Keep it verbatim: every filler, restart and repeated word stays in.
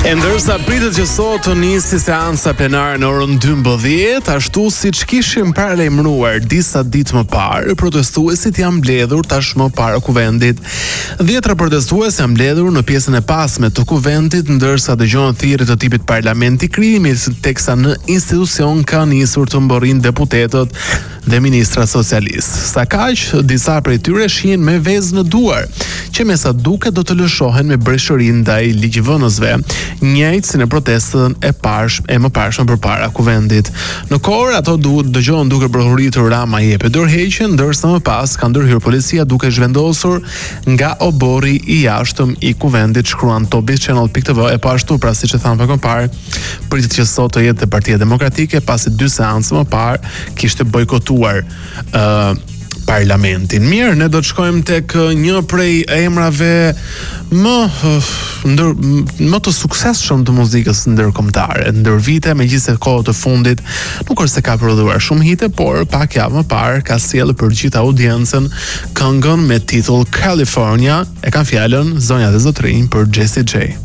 E ndërsa pritet që sot të nisi seanca plenare në orën dymbëdhjetë, ashtu siç kishim paralajmëruar disa ditë më parë, protestuesit janë mbledhur tashmë para kuvendit. Dhjetra protestues janë mbledhur në pjesën e pasme të kuvendit, ndërsa dëgjohen thirrje të tipit parlamenti krijimit, teksa në institucion ka nisur të mborrin deputetët dhe ministra socialist. Sa kaq, disa prej tyre shihen me vezë në duar, që me sa duket do të lëshohen me breshëri ndaj ligjvënësve, njëjtë si në protestën e parsh e më parshme përpara kuvendit. Në kohë ato duhet dëgjohen duke brohuritur Rama i jepet dorëheqjen, ndërsa më pas ka ndërhyrë policia duke zhvendosur nga oborri i jashtëm i kuvendit, shkruan Tobi Channel pikë t v. E po ashtu, pra siç e thamë më parë, pritet që sot të jetë Partia Demokratike pasi dy seancë më parë kishte bojkotuar uh, parlamentin. Mirë, ne do të shkojmë tek një prej emrave më ndër, më të suksesshëm të muzikës ndërkombëtare. Ndër vite, megjithëse kohë të fundit nuk është se ka prodhuar shumë hite, por pak javë më parë ka sjellë për gjithë audiencën këngën me titull California. E kanë fjalën zonja dhe zotrinj për Jessie J.